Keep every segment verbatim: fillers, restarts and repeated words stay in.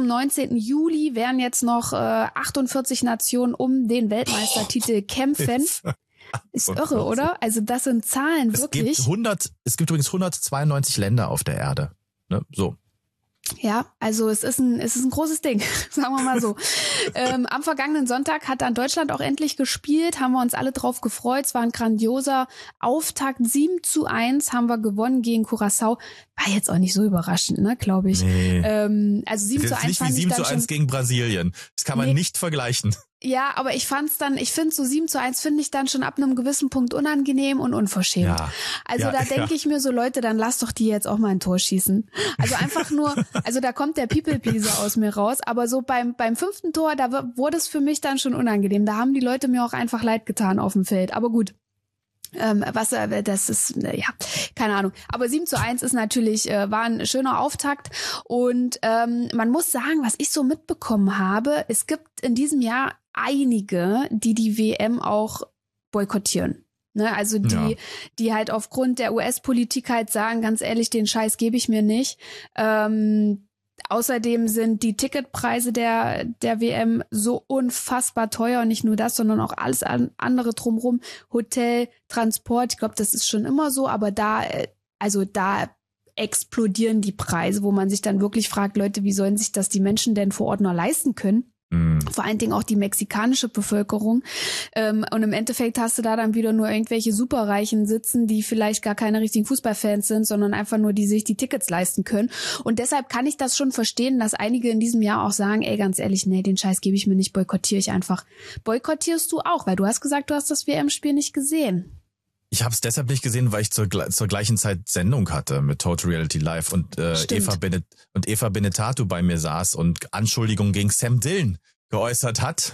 neunzehnten Juli werden jetzt noch äh, achtundvierzig Nationen um den Weltmeistertitel kämpfen. Ist irre, oder? Also das sind Zahlen, es wirklich. Gibt hundert, es gibt übrigens hundertzweiundneunzig Länder auf der Erde. Ne? So. Ja, also es ist ein, es ist ein großes Ding, sagen wir mal so. ähm, am vergangenen Sonntag hat dann Deutschland auch endlich gespielt, haben wir uns alle drauf gefreut. Es war ein grandioser Auftakt. sieben zu eins haben wir gewonnen gegen Curaçao. War jetzt auch nicht so überraschend, ne, glaube ich. Nee. Ähm, also sieben zu Das ist eins nicht fand wie ich sieben dann zu eins schon, gegen Brasilien. Das kann man Nee. nicht vergleichen. Ja, aber ich fand's dann, ich finde so sieben zu eins finde ich dann schon ab einem gewissen Punkt unangenehm und unverschämt. Ja. Also Ja, da denke ja. ich mir so, Leute, dann lasst doch die jetzt auch mal ein Tor schießen. Also einfach nur, also da kommt der People-Pleaser aus mir raus, aber so beim beim fünften Tor, da w- wurde es für mich dann schon unangenehm. Da haben die Leute mir auch einfach leid getan auf dem Feld. Aber gut. Ähm, was, äh, das ist, äh, ja, keine Ahnung. Aber sieben zu eins ist natürlich, äh, war ein schöner Auftakt. Und ähm, man muss sagen, was ich so mitbekommen habe, es gibt in diesem Jahr einige, die die W M auch boykottieren. Ne, also die, Ja. die halt aufgrund der U S-Politik halt sagen, ganz ehrlich, den Scheiß gebe ich mir nicht. Ähm, Außerdem sind die Ticketpreise der der W M so unfassbar teuer und nicht nur das, sondern auch alles an, andere drumherum, Hotel, Transport. Ich glaube, das ist schon immer so, aber da, äh, also da explodieren die Preise, wo man sich dann wirklich fragt, Leute, wie sollen sich das die Menschen denn vor Ort noch leisten können? Mhm. Vor allen Dingen auch die mexikanische Bevölkerung. Ähm, und im Endeffekt hast du da dann wieder nur irgendwelche Superreichen sitzen, die vielleicht gar keine richtigen Fußballfans sind, sondern einfach nur, die sich die Tickets leisten können. Und deshalb kann ich das schon verstehen, dass einige in diesem Jahr auch sagen, ey, ganz ehrlich, nee, den Scheiß gebe ich mir nicht, boykottiere ich einfach. Boykottierst du auch, weil du hast gesagt, du hast das W M-Spiel nicht gesehen. Ich habe es deshalb nicht gesehen, weil ich zur, gle- zur gleichen Zeit Sendung hatte mit Total Reality Live und äh, Stimmt. Eva Benet und Eva Benetatu bei mir saß und Anschuldigungen gegen Sam Dillon geäußert hat.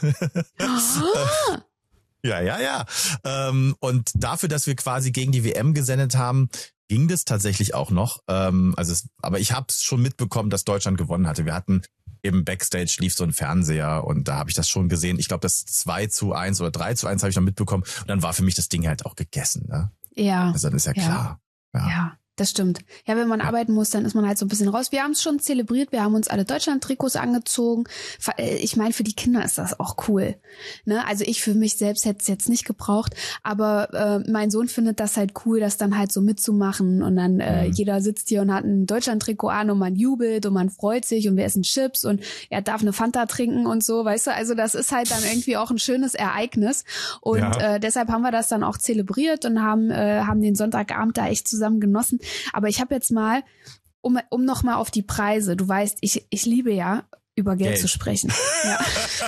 Ah. Ja, ja, ja. Ähm, und dafür, dass wir quasi gegen die W M gesendet haben, ging das tatsächlich auch noch. Ähm, also, es, aber ich habe es schon mitbekommen, dass Deutschland gewonnen hatte. Wir hatten eben Backstage lief so ein Fernseher und da habe ich das schon gesehen. Ich glaube, das zwei zu eins oder drei zu eins habe ich noch mitbekommen. Und dann war für mich das Ding halt auch gegessen. Ne? Ja. Also dann ist ja Ja. klar. Ja. Ja, das stimmt. Ja, wenn man Ja. arbeiten muss, dann ist man halt so ein bisschen raus. Wir haben es schon zelebriert, wir haben uns alle Deutschland-Trikots angezogen. Fa- äh, Ich meine, für die Kinder ist das auch cool. Ne? Also ich für mich selbst hätte es jetzt nicht gebraucht, aber äh, mein Sohn findet das halt cool, das dann halt so mitzumachen und dann äh, Mhm. jeder sitzt hier und hat ein Deutschland-Trikot an und man jubelt und man freut sich und wir essen Chips und er darf eine Fanta trinken und so, weißt du? Also das ist halt dann irgendwie auch ein schönes Ereignis und Ja. äh, deshalb haben wir das dann auch zelebriert und haben äh, haben den Sonntagabend da echt zusammen genossen. Aber ich habe jetzt mal, um, um noch mal auf die Preise, du weißt, ich, ich liebe ja, über Geld, Geld. zu sprechen. Ja.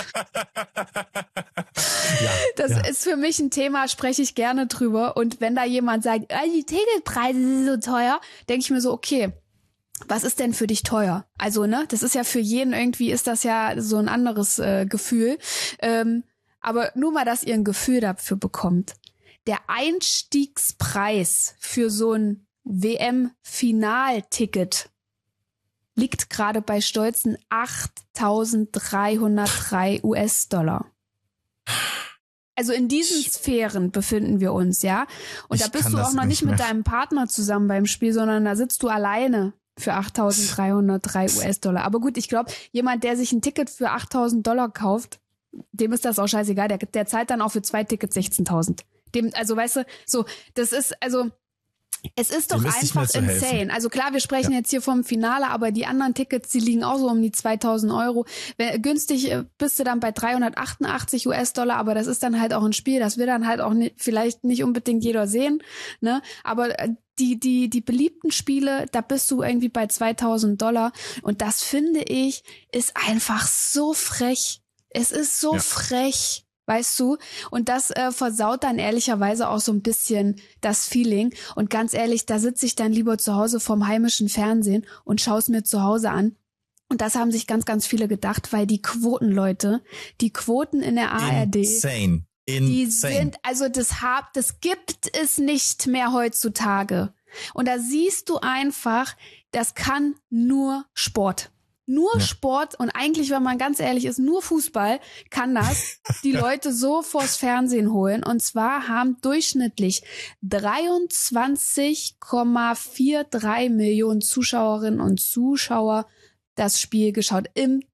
Ja, Das ja. ist für mich ein Thema, spreche ich gerne drüber. Und wenn da jemand sagt, ah, die Ticketpreise sind so teuer, denke ich mir so, okay, was ist denn für dich teuer? Also, ne, das ist ja für jeden irgendwie, ist das ja so ein anderes äh, Gefühl. Ähm, aber nur mal, dass ihr ein Gefühl dafür bekommt. Der Einstiegspreis für so ein W M-Finalticket liegt gerade bei stolzen achttausenddreihundertdrei U S-Dollar. Also in diesen Sphären befinden wir uns, ja. Und Ich da bist kann du das auch noch nicht nicht mit mehr. deinem Partner zusammen beim Spiel, sondern da sitzt du alleine für achttausenddreihundertdrei U S-Dollar. Aber gut, ich glaube, jemand, der sich ein Ticket für achttausend Dollar kauft, dem ist das auch scheißegal. Der, der zahlt dann auch für zwei Tickets sechzehntausend. Dem, also weißt du, so, das ist, also, es ist doch Dem ist nicht mehr einfach zu helfen. insane. Also klar, wir sprechen Ja. jetzt hier vom Finale, aber die anderen Tickets, die liegen auch so um die zweitausend Euro. Wenn, günstig äh, bist du dann bei dreihundertachtundachtzig U S-Dollar, aber das ist dann halt auch ein Spiel, das will dann halt auch nicht, vielleicht nicht unbedingt jeder sehen, ne? Aber äh, die, die, die beliebten Spiele, da bist du irgendwie bei zweitausend Dollar und das finde ich, ist einfach so frech. Es ist so Ja. frech. Weißt du? Und das äh, versaut dann ehrlicherweise auch so ein bisschen das Feeling. Und ganz ehrlich, da sitze ich dann lieber zu Hause vorm heimischen Fernsehen und schaue es mir zu Hause an. Und das haben sich ganz, ganz viele gedacht, weil die Quotenleute, die Quoten in der A R D, Insane. die Insane. sind, also das hab, das gibt es nicht mehr heutzutage. Und da siehst du einfach, das kann nur Sport. Nur Ja. Sport und eigentlich, wenn man ganz ehrlich ist, nur Fußball kann das die Leute so vors Fernsehen holen. Und zwar haben durchschnittlich dreiundzwanzig Komma drei vier Millionen Zuschauerinnen und Zuschauer das Spiel geschaut im